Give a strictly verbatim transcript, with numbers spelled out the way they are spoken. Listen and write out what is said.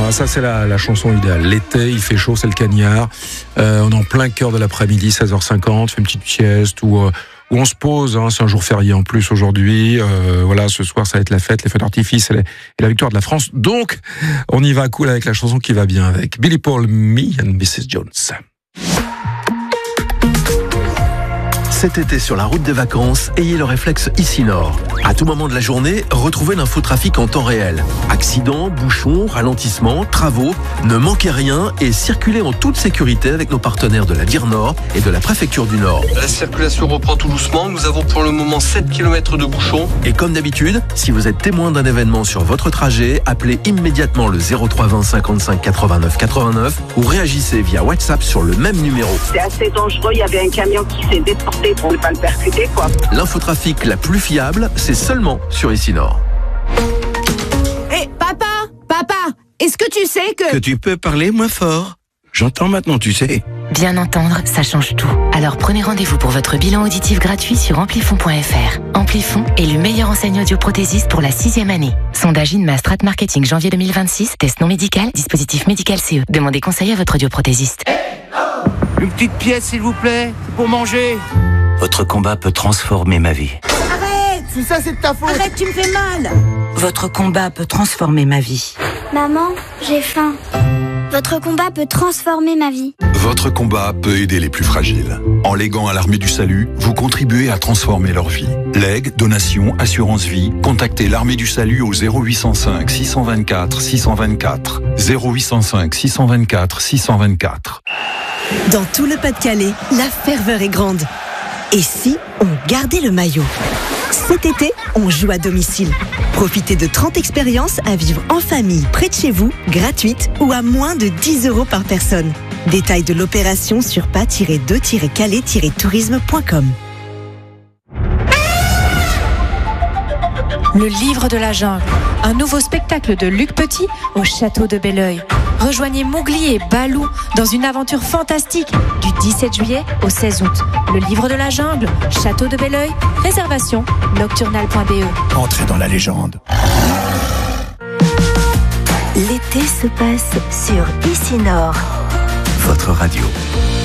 Voilà, ça c'est la, la chanson idéale. L'été, il fait chaud, c'est le cagnard. Euh, on est en plein cœur de l'après-midi, seize heures cinquante, fait une petite sieste ou euh, où on se pose, hein, c'est un jour férié en plus aujourd'hui. Euh, voilà, ce soir ça va être la fête, les feux d'artifice et, les, et la victoire de la France. Donc, on y va à cool avec la chanson qui va bien avec Billy Paul, Me and missus Jones. Cet été sur la route des vacances, ayez le réflexe Ici Nord. À tout moment de la journée, retrouvez l'infotrafic en temps réel. Accidents, bouchons, ralentissements, travaux, ne manquez rien et circulez en toute sécurité avec nos partenaires de la D I R Nord et de la préfecture du Nord. La circulation reprend tout doucement. Nous avons pour le moment sept kilomètres de bouchons. Et comme d'habitude, si vous êtes témoin d'un événement sur votre trajet, appelez immédiatement le zéro trois vingt cinquante-cinq quatre-vingt-neuf quatre-vingt-neuf ou réagissez via WhatsApp sur le même numéro. C'est assez dangereux, il y avait un camion qui s'est déporté pour ne pas le percuter, quoi. L'infotrafic la plus fiable, c'est seulement sur Ici Nord. Hé, hey, papa, papa, est-ce que tu sais que... Que tu peux parler moins fort. J'entends maintenant, tu sais. Bien entendre, ça change tout. Alors prenez rendez-vous pour votre bilan auditif gratuit sur amplifon point f r. Amplifon, élu meilleure enseigne audioprothésiste pour la sixième année. Sondage Inma Strat Marketing janvier deux mille vingt-six. Test non médical, dispositif médical C E. Demandez conseil à votre audioprothésiste. Une petite pièce, s'il vous plaît, pour manger. Votre combat peut transformer ma vie. Arrête! Si ça, c'est de ta faute. Arrête, tu me fais mal! Votre combat peut transformer ma vie. Maman, j'ai faim. Votre combat peut transformer ma vie. Votre combat peut aider les plus fragiles. En léguant à l'Armée du Salut, vous contribuez à transformer leur vie. Legs, donations, assurance vie, contactez l'Armée du Salut au zéro huit cent cinq six cent vingt-quatre six cent vingt-quatre. zéro huit cent cinq six cent vingt-quatre six cent vingt-quatre. Dans tout le Pas-de-Calais, la ferveur est grande. Et si on gardait le maillot? Cet été, on joue à domicile. Profitez de trente expériences à vivre en famille près de chez vous, gratuites ou à moins de dix euros par personne. Détails de l'opération sur pas tiret deux tiret calais tiret tourisme point com. Le livre de la jungle, un nouveau spectacle de Luc Petit au château de Belleuil. Rejoignez Mowgli et Balou dans une aventure fantastique du dix-sept juillet au seize août. Le livre de la jungle, château de Belleuil, réservation nocturnal point b e. Entrez dans la légende. L'été se passe sur Ici Nord. Votre radio.